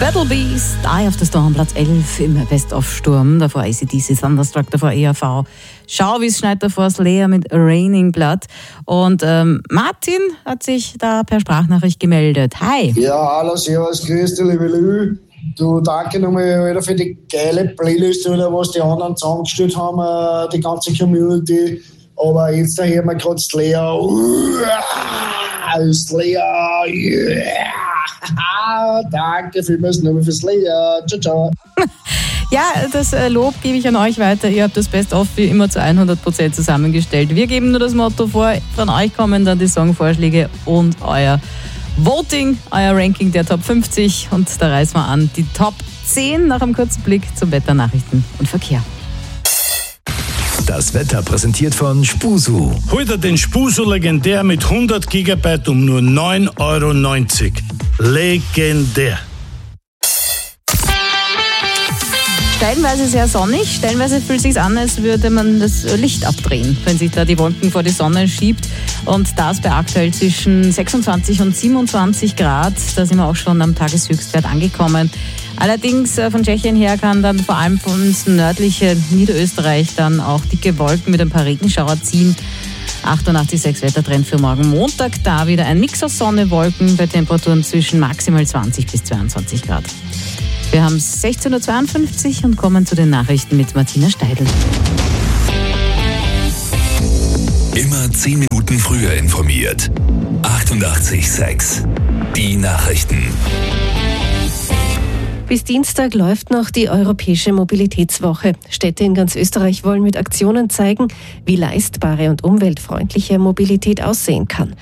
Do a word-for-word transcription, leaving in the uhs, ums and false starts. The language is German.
Battle Beast, Eye of the Storm, Platz elf im Best-of-Sturm. Davor A C D C, Thunderstruck, davor E R V. Schau, wie es schneit, davor Slayer mit Raining Blood. Und ähm, Martin hat sich da per Sprachnachricht gemeldet. Hi. Ja, hallo, servus, grüß dich, liebe Lü. Du, danke nochmal Alter, für die geile Playlist, Alter, was die anderen zusammengestellt haben, äh, die ganze Community. Aber jetzt da hören wir gerade Slayer. Uh, Slayer, yeah. Danke vielmals nochmal für Slayer. Ciao, ciao. Ja, das Lob gebe ich an euch weiter. Ihr habt das Best-of wie immer zu hundert Prozent zusammengestellt. Wir geben nur das Motto vor. Von euch kommen dann die Songvorschläge und euer Voting, euer Ranking der Top fünfzig. Und da reißen wir an die Top zehn nach einem kurzen Blick zum Wetter, Nachrichten und Verkehr. Das Wetter präsentiert von Spusu. Heute den Spusu legendär mit hundert Gigabyte um nur neun Euro neunzig. Legendär. Stellenweise sehr sonnig, stellenweise fühlt es sich an, als würde man das Licht abdrehen, wenn sich da die Wolken vor die Sonne schiebt. Und das bei aktuell zwischen sechsundzwanzig und siebenundzwanzig Grad. Da sind wir auch schon am Tageshöchstwert angekommen. Allerdings von Tschechien her kann dann vor allem von uns nördliche Niederösterreich dann auch dicke Wolken mit ein paar Regenschauer ziehen. achtundachtzig Komma sechs Wettertrend für morgen Montag. Da wieder ein Mix aus Sonne, Wolken bei Temperaturen zwischen maximal zwanzig bis zweiundzwanzig Grad. Wir haben sechzehn Uhr zweiundfünfzig und kommen zu den Nachrichten mit Martina Steidl. Immer zehn Minuten früher informiert. achtundachtzig Komma sechs. Die Nachrichten. Bis Dienstag läuft noch die Europäische Mobilitätswoche. Städte in ganz Österreich wollen mit Aktionen zeigen, wie leistbare und umweltfreundliche Mobilität aussehen kann.